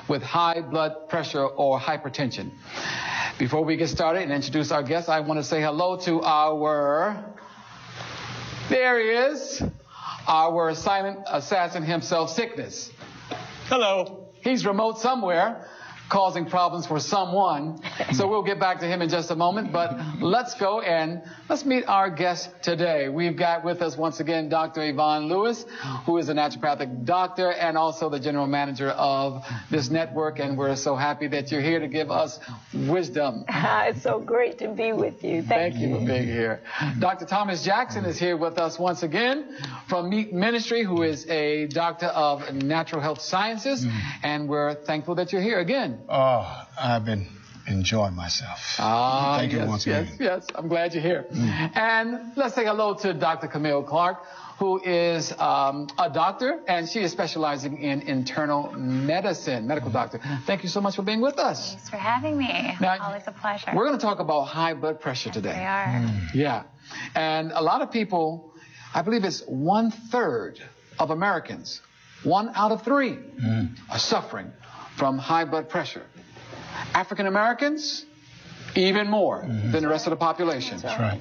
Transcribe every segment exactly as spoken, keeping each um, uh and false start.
with high blood pressure or hypertension. Before we get started and introduce our guest, I want to say hello to our, there he is, our silent assassin himself, Sickness. Hello. He's remote somewhere, causing problems for someone. So we'll get back to him in just a moment. But let's go and let's meet our guest today. We've got with us once again Doctor Yvonne Lewis, who is a naturopathic doctor and also the general manager of this network. And we're so happy that you're here to give us wisdom. It's so great to be with you. Thank, Thank you for being here. Doctor Thomas Jackson is here with us once again from Meet Ministry, who is a doctor of natural health sciences. Mm. And we're thankful that you're here again. Oh, I've been enjoying myself. Ah, Thank yes, you once yes, again. yes. I'm glad you're here. Mm. And let's say hello to Doctor Camille Clark, who is um, a doctor, and she is specializing in internal medicine, medical doctor. Thank you so much for being with us. Thanks for having me. Now, always a pleasure. We're going to talk about high blood pressure yes, today. We are. Mm. Yeah. And a lot of people, I believe it's one third of Americans, one out of three, mm. are suffering from high blood pressure. African Americans, even more mm-hmm. than the rest of the population. That's right.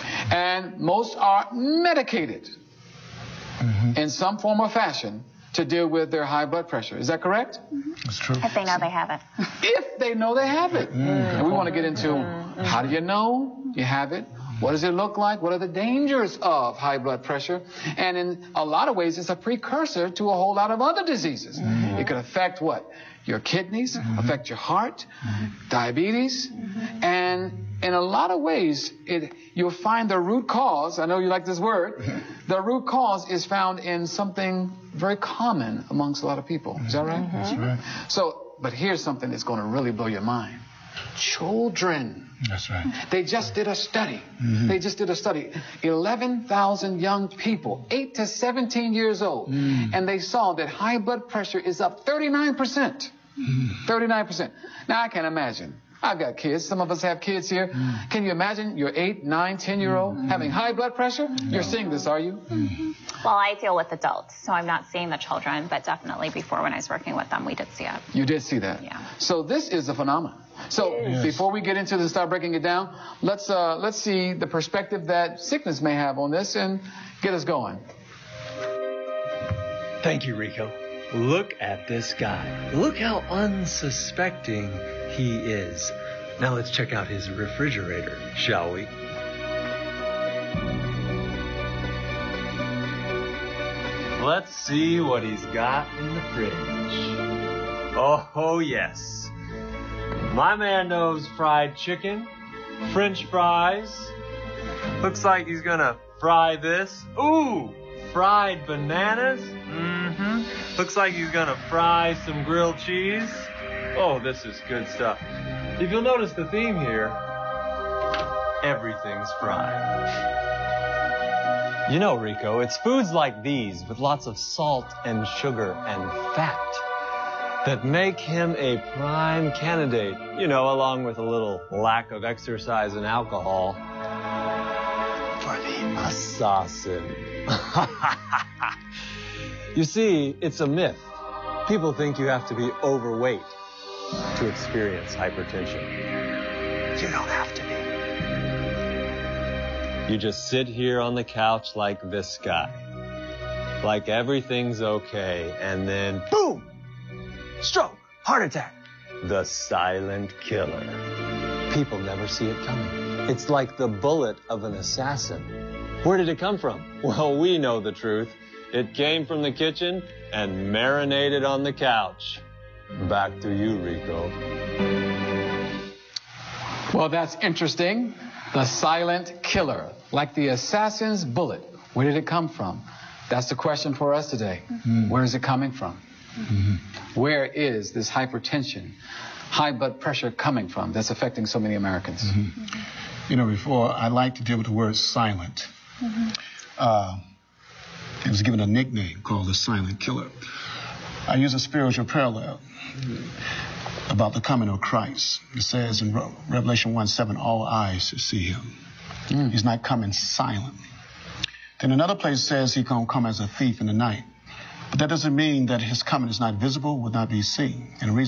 And most are medicated mm-hmm. in some form or fashion to deal with their high blood pressure. Is that correct? Mm-hmm. That's true. If they know they have it. If they know they have it. Mm-hmm. And we want to get into mm-hmm. how do you know you have it? What does it look like? What are the dangers of high blood pressure? And in a lot of ways, it's a precursor to a whole lot of other diseases. Mm-hmm. It could affect what? Your kidneys, mm-hmm. affect your heart, mm-hmm. diabetes. Mm-hmm. And in a lot of ways, it, you'll find the root cause. I know you like this word. Mm-hmm. The root cause is found in something very common amongst a lot of people. Mm-hmm. Is that right? Mm-hmm. That's right. So, but here's something that's going to really blow your mind. Children. That's right. They just did a study. Mm-hmm. They just did a study. eleven thousand young people, eight to seventeen years old. Mm. And they saw that high blood pressure is up thirty-nine percent. Mm. thirty-nine percent. Now, I can imagine. I've got kids. Some of us have kids here. Mm. Can you imagine your eight, nine, ten-year-old mm-hmm. having high blood pressure? No. You're seeing this, are you? Mm-hmm. Well, I deal with adults, so I'm not seeing the children, but definitely before when I was working with them, we did see it. You did see that? Yeah. So this is a phenomenon. So yes. before we get into this, start breaking it down, let's uh, let's see the perspective that Sickness may have on this and get us going. Thank you, Rico. Look at this guy. Look how unsuspecting he is. Now let's check out his refrigerator, shall we? Let's see what he's got in the fridge. Oh, oh yes. My man knows fried chicken, French fries. Looks like he's gonna fry this. Ooh, fried bananas. Mm-hmm. Looks like he's gonna fry some grilled cheese. Oh, this is good stuff. If you'll notice the theme here, everything's fried. You know, Rico, it's foods like these with lots of salt and sugar and fat that make him a prime candidate, you know, along with a little lack of exercise and alcohol, for the assassin. You see, it's a myth. People think you have to be overweight to experience hypertension. You don't have to be. You just sit here on the couch like this guy, like everything's okay, and then boom! Stroke, heart attack. The silent killer. People never see it coming. It's like the bullet of an assassin. Where did it come from? Well, we know the truth. It came from the kitchen and marinated on the couch. Back to you, Rico. Well, that's interesting. The silent killer, like the assassin's bullet. Where did it come from? That's the question for us today. Mm-hmm. Where is it coming from? Mm-hmm. Where is this hypertension, high blood pressure coming from that's affecting so many Americans? Mm-hmm. Mm-hmm. You know, before, I like to deal with the word silent. Mm-hmm. Uh, it was given a nickname called the silent killer. I use a spiritual parallel about the coming of Christ. It says in Re- Revelation one seven, all eyes shall see him. Mm. He's not coming silently. Then another place says he's going to come as a thief in the night. But that doesn't mean that his coming is not visible, will not be seen. And the reason